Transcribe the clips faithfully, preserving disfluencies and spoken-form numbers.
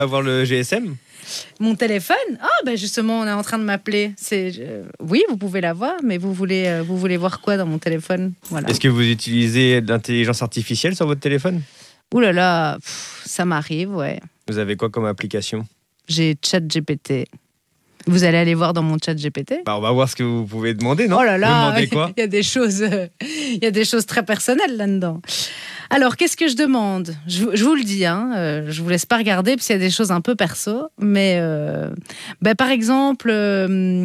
Avoir le G S M? Mon téléphone? Ah, ben justement, on est en train de m'appeler. C'est, euh, oui, vous pouvez l'avoir, mais vous voulez, euh, vous voulez voir quoi dans mon téléphone? Voilà. Est-ce que vous utilisez l'intelligence artificielle sur votre téléphone? Ouh là là, pff, ça m'arrive, ouais. Vous avez quoi comme application? J'ai ChatGPT. Vous allez aller voir dans mon ChatGPT? Bah, on va voir ce que vous pouvez demander, non? Oh là Vous là, demandez quoi? il y a des choses, euh, il y a des choses très personnelles là-dedans. Alors, qu'est-ce que je demande? je, je vous le dis, hein, euh, je vous laisse pas regarder parce qu'il y a des choses un peu perso, mais euh, bah, par exemple, euh,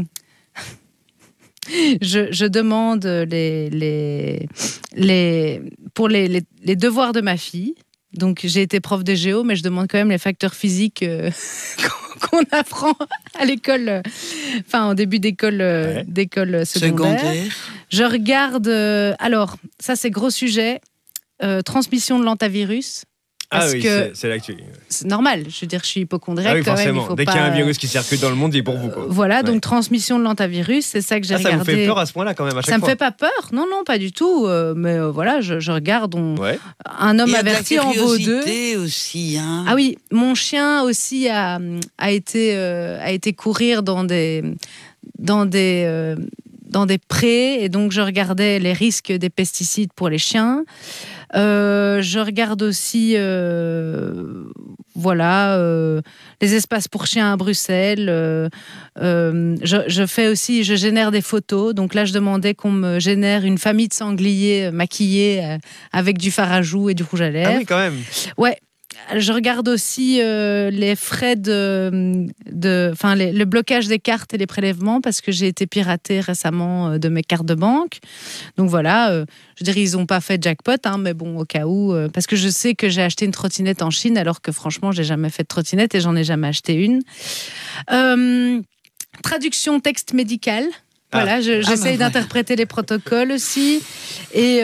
je, je demande les, les, les, pour les, les, les devoirs de ma fille. Donc, j'ai été prof de géo, mais je demande quand même les facteurs physiques euh, qu'on apprend à l'école, euh, enfin, au début d'école, euh, Ouais. d'école secondaire. Secondaire. Je regarde. euh, alors, ça, c'est gros sujet. Euh, transmission de l'antavirus. Ah Parce oui, que c'est, c'est l'actu. c'est normal. Je veux dire, je suis hypochondriaque Ah oui, quand même. forcément. Il faut Dès pas... qu'il y a un virus qui circule dans le monde, il est pour vous, quoi. Voilà, Ouais. donc transmission de l'antavirus, c'est ça que j'ai Ah, ça regardé. vous fait peur à ce point-là, quand même, à chaque Ça me fois? fait pas peur, non, non, pas du tout. euh, mais euh, voilà, je, je regarde. On... Ouais. Un homme Il y a de la averti en vaut deux. curiosité aussi. Hein. Ah oui, mon chien aussi a, a, été, euh, a été courir dans des, dans, des, euh, dans des prés, et donc je regardais les risques des pesticides pour les chiens. Euh, je regarde aussi euh, voilà, euh, les espaces pour chiens à Bruxelles. Euh, euh, je, je fais aussi, je génère des photos. Donc là, je demandais qu'on me génère une famille de sangliers maquillés euh, avec du fard à joues et du rouge à lèvres. Ah oui, quand même. Ouais. Je regarde aussi euh, les frais de, de, enfin les, le blocage des cartes et les prélèvements parce que j'ai été piratée récemment euh, de mes cartes de banque. Donc voilà, euh, je dirais ils n'ont pas fait jackpot, hein, mais bon au cas où, euh, parce que je sais que j'ai acheté une trottinette en Chine alors que franchement j'ai jamais fait de trottinette et j'en ai jamais acheté une. Euh, traduction texte médical. Voilà, je, Ah, j'essaye bah, d'interpréter les protocoles aussi. Et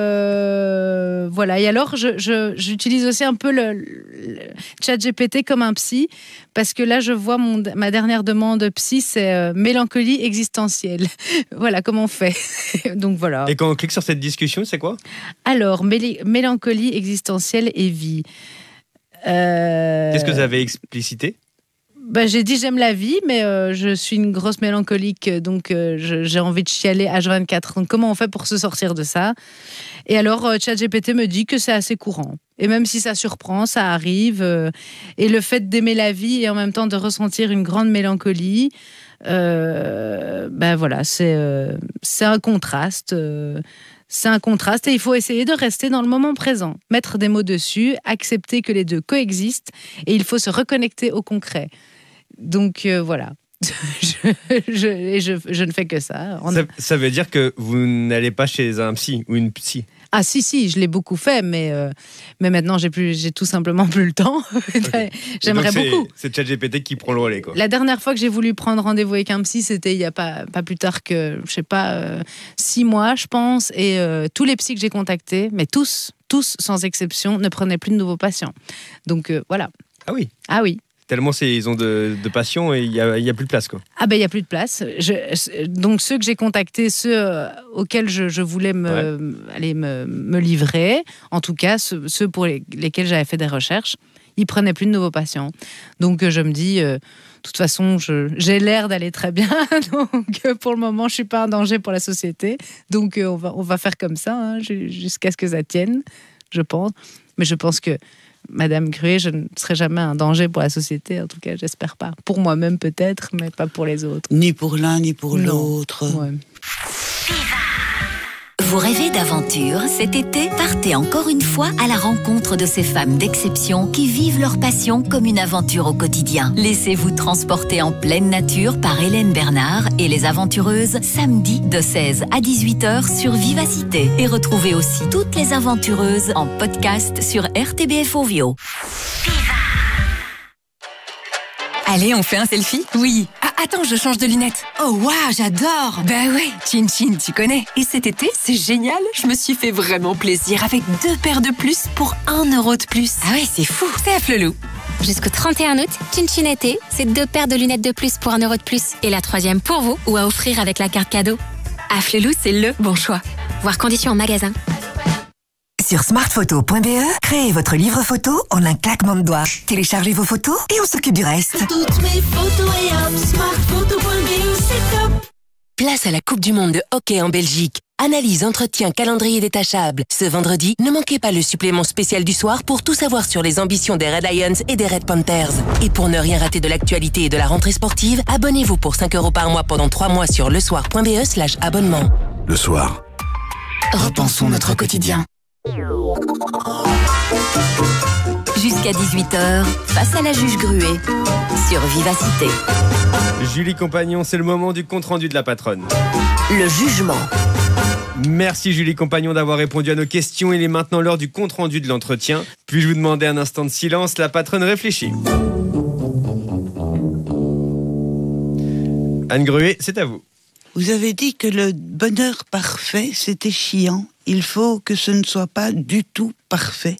euh, voilà. Et alors, je, je, j'utilise aussi un peu le, le ChatGPT comme un psy, parce que là, je vois mon, ma dernière demande psy, c'est euh, mélancolie existentielle. Voilà, comment on fait. Donc voilà. Et quand on clique sur cette discussion, c'est quoi? Alors, méli- mélancolie existentielle et vie. Euh... Qu'est-ce que vous avez explicité? Bah, j'ai dit j'aime la vie, mais euh, je suis une grosse mélancolique, donc euh, je, j'ai envie de chialer H vingt-quatre. Donc comment on fait pour se sortir de ça? Et alors euh, ChatGPT me dit que c'est assez courant. Et même si ça surprend, ça arrive. Euh, et le fait d'aimer la vie et en même temps de ressentir une grande mélancolie, euh, ben voilà, c'est, euh, c'est un contraste. Euh, C'est un contraste et il faut essayer de rester dans le moment présent, mettre des mots dessus, accepter que les deux coexistent et il faut se reconnecter au concret. Donc euh, voilà, je, je, et je, je ne fais que ça. On... ça. Ça veut dire que vous n'allez pas chez un psy ou une psy? Ah si, si, je l'ai beaucoup fait, mais, euh, mais maintenant j'ai, plus, j'ai tout simplement plus le temps. Okay. J'aimerais donc c'est, beaucoup. C'est ChatGPT qui prend le relais, quoi. La dernière fois que j'ai voulu prendre rendez-vous avec un psy, c'était il n'y a pas, pas plus tard que, je sais pas, euh, six mois, je pense. Et euh, tous les psys que j'ai contactés, mais tous, tous sans exception, ne prenaient plus de nouveaux patients. Donc euh, voilà. Ah oui. Ah oui. Tellement c'est, ils ont de, de passion et il n'y a, y a plus de place, quoi. Ah ben il n'y a plus de place. Je, donc ceux que j'ai contactés, ceux euh, auxquels je, je voulais me, ouais. aller me, me livrer, en tout cas ceux, ceux pour les, lesquels j'avais fait des recherches, ils prenaient plus de nouveaux patients. Donc euh, je me dis, euh, de toute façon, je, j'ai l'air d'aller très bien. Donc euh, pour le moment, je suis pas un danger pour la société. Donc euh, on va on va faire comme ça hein, jusqu'à ce que ça tienne, je pense. Mais je pense que Madame Gruet, je ne serai jamais un danger pour la société, en tout cas, j'espère pas. Pour moi-même peut-être, mais pas pour les autres. Ni pour l'un, ni pour non. l'autre. Ouais. Vous rêvez d'aventure? Cet été, partez encore une fois à la rencontre de ces femmes d'exception qui vivent leur passion comme une aventure au quotidien. Laissez-vous transporter en pleine nature par Hélène Bernard et les aventureuses samedi de seize à dix-huit heures sur Vivacité. Et retrouvez aussi toutes les aventureuses en podcast sur R T B F Ovio. Allez, on fait un selfie? Oui. Ah, attends, je change de lunettes. Oh, waouh, j'adore. Bah ouais, Chin Chin, tu connais. Et cet été, c'est génial. Je me suis fait vraiment plaisir avec deux paires de plus pour un euro de plus. Ah ouais, c'est fou. C'est à Flelou. Jusqu'au trente et un août, Chin Chin été, c'est deux paires de lunettes de plus pour un euro de plus. Et la troisième pour vous ou à offrir avec la carte cadeau. À Flelou, c'est le bon choix. Voir conditions en magasin. sur smartphoto point b e, créez votre livre photo en un claquement de doigts. Téléchargez vos photos et on s'occupe du reste. Toutes mes photos et hop, smartphoto point b e, c'est top. Place à la Coupe du Monde de hockey en Belgique. Analyse, entretien, calendrier détachable. Ce vendredi, ne manquez pas le supplément spécial du soir pour tout savoir sur les ambitions des Red Lions et des Red Panthers. Et pour ne rien rater de l'actualité et de la rentrée sportive, abonnez-vous pour cinq euros par mois pendant trois mois sur lesoir point b e slash abonnement. Le soir. Repensons notre quotidien. Jusqu'à dix-huit heures, face à la juge Gruet, sur Vivacité. Julie Compagnon, c'est le moment du compte-rendu de la patronne. Le jugement. Merci Julie Compagnon d'avoir répondu à nos questions. Il est maintenant l'heure du compte-rendu de l'entretien. Puis-je vous demander un instant de silence? La patronne réfléchit. Anne Gruet, c'est à vous. Vous avez dit que le bonheur parfait, c'était chiant. Il faut que ce ne soit pas du tout parfait.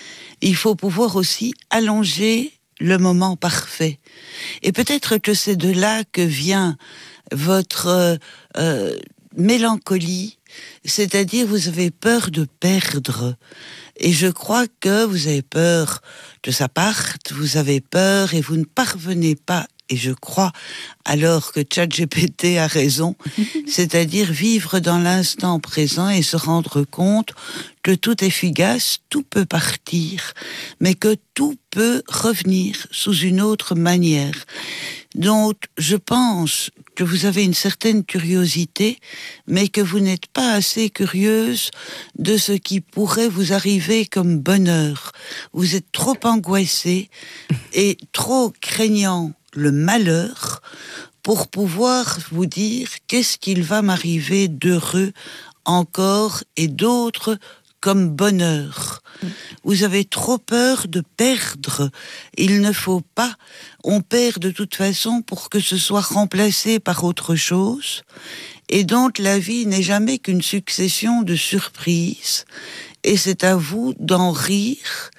Il faut pouvoir aussi allonger le moment parfait. Et peut-être que c'est de là que vient votre euh, euh, mélancolie, c'est-à-dire vous avez peur de perdre. Et je crois que vous avez peur que ça parte, vous avez peur et vous ne parvenez pas. Et je crois alors que ChatGPT a raison, c'est-à-dire vivre dans l'instant présent et se rendre compte que tout est fugace, tout peut partir, mais que tout peut revenir sous une autre manière. Donc, je pense que vous avez une certaine curiosité, mais que vous n'êtes pas assez curieuse de ce qui pourrait vous arriver comme bonheur. Vous êtes trop angoissée et trop craignant le malheur pour pouvoir vous dire qu'est-ce qu'il va m'arriver d'heureux encore et d'autres comme bonheur. Vous avez trop peur de perdre. Il ne faut pas. On perd de toute façon pour que ce soit remplacé par autre chose. Et donc la vie n'est jamais qu'une succession de surprises. Et c'est à vous d'en rire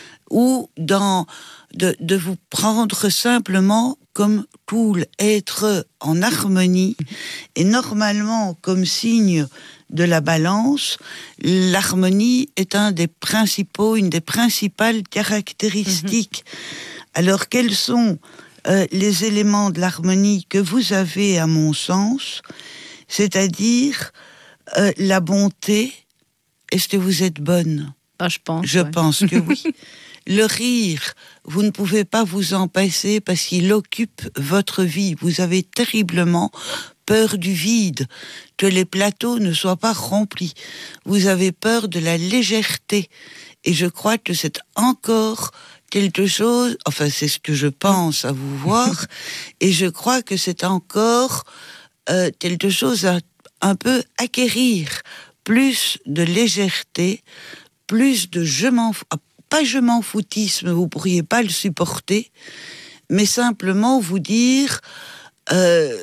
ou d'en, de, de vous prendre simplement comme cool, être en harmonie. Et normalement, comme signe de la balance, l'harmonie est un des principaux, une des principales caractéristiques. Mmh. Alors, quels sont euh, les éléments de l'harmonie que vous avez, à mon sens? C'est-à-dire euh, la bonté. Est-ce que vous êtes bonne? Ah, je pense. Je ouais. pense que oui. Le rire, vous ne pouvez pas vous en passer parce qu'il occupe votre vie. Vous avez terriblement peur du vide, que les plateaux ne soient pas remplis. Vous avez peur de la légèreté. Et je crois que c'est encore quelque chose, enfin c'est ce que je pense à vous voir, et je crois que c'est encore euh, quelque chose à un peu acquérir. Plus de légèreté, plus de je m'en fous. Pas je m'en foutisme, vous pourriez pas le supporter, mais simplement vous dire euh,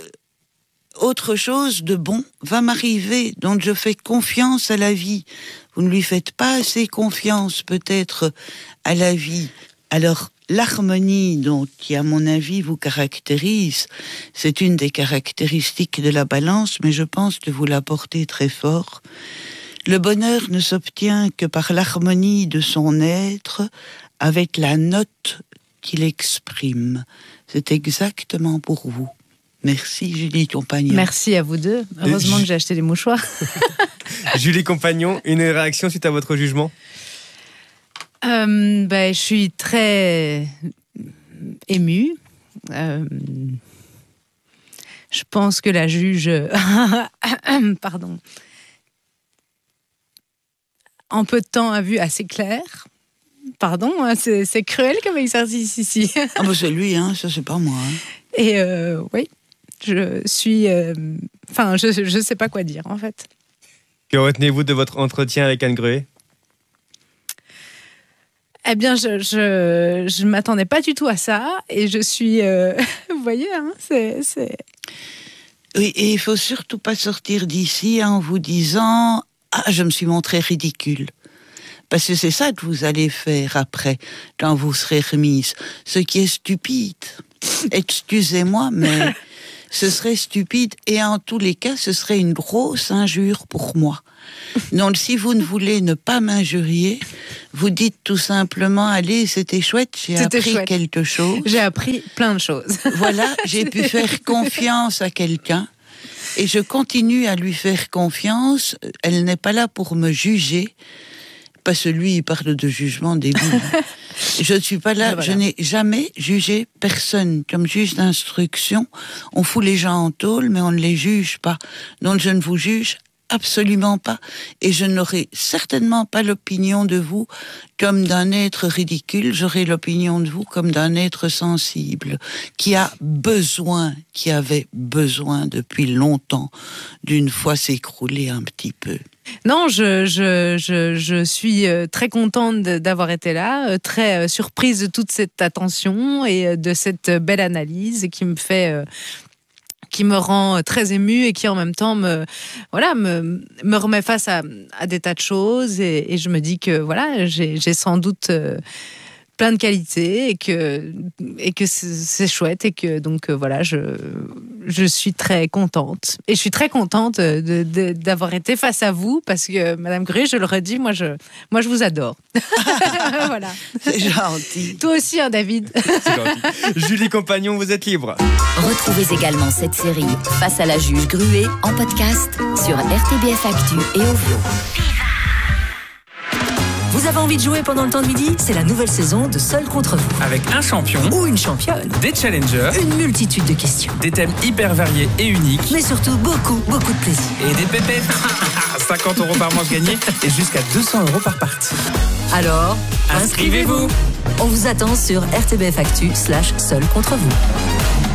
autre chose de bon va m'arriver, donc je fais confiance à la vie. Vous ne lui faites pas assez confiance peut-être à la vie. Alors l'harmonie, donc, qui à mon avis vous caractérise, c'est une des caractéristiques de la balance, mais je pense que vous la portez très fort. Le bonheur ne s'obtient que par l'harmonie de son être avec la note qu'il exprime. C'est exactement pour vous. Merci Julie Compagnon. Merci à vous deux. Heureusement que j'ai acheté des mouchoirs. Julie Compagnon, une réaction suite à votre jugement? euh, ben, Je suis très émue. Euh, je pense que la juge... Pardon. En peu de temps, a vu assez clair. Pardon, hein, c'est, c'est cruel comme exercice ici. Ah bah c'est lui, hein, ça c'est pas moi. Hein. Et euh, oui, je suis... Enfin, euh, je ne sais pas quoi dire, en fait. Que retenez-vous de votre entretien avec Anne Gruet? Eh bien, je je, je m'attendais pas du tout à ça. Et je suis... Euh, vous voyez, hein, c'est... c'est... Oui, et il faut surtout pas sortir d'ici en vous disant... Ah, je me suis montrée ridicule. Parce que c'est ça que vous allez faire après, quand vous serez remise. Ce qui est stupide. Excusez-moi, mais ce serait stupide et en tous les cas, ce serait une grosse injure pour moi. Donc, si vous ne voulez ne pas m'injurier, vous dites tout simplement, allez, c'était chouette, j'ai C'était appris chouette. quelque chose. J'ai appris plein de choses. Voilà, j'ai pu faire confiance à quelqu'un et je continue à lui faire confiance. Elle n'est pas là pour me juger. Pas celui, il parle de jugement débile. Je ne suis pas là, voilà. Je n'ai jamais jugé personne. Comme juge d'instruction, on fout les gens en tôle, mais on ne les juge pas. Donc je ne vous juge absolument pas. Et je n'aurai certainement pas l'opinion de vous comme d'un être ridicule. J'aurai l'opinion de vous comme d'un être sensible, qui a besoin, qui avait besoin depuis longtemps d'une fois s'écrouler un petit peu. Non, je, je, je, je suis très contente d'avoir été là, très surprise de toute cette attention et de cette belle analyse qui me fait... qui me rend très émue et qui en même temps me, voilà, me, me remet face à, à des tas de choses et, et je me dis que voilà, j'ai, j'ai sans doute euh, plein de qualités et que, et que c'est, c'est chouette et que donc euh, voilà, je, je suis très contente. Et je suis très contente de, de, d'avoir été face à vous parce que Madame Gruy, je le redis, moi je, moi je vous adore. Voilà. C'est gentil. Toi aussi, hein, David. C'est gentil. Julie Compagnon, vous êtes libre. Retrouvez également cette série Face à la juge Gruet en podcast sur R T B F Actu et Ovio. Vous avez envie de jouer pendant le temps de midi? C'est la nouvelle saison de Seul contre vous. Avec un champion Ou une championne. des challengers, Une multitude de questions. des thèmes hyper variés et uniques Mais surtout beaucoup, beaucoup de plaisir. et des pépettes. cinquante euros par manche gagnée et jusqu'à deux cents euros par partie. Alors, Inscrivez-vous. On vous attend sur R T B F Actu slash Seul contre vous.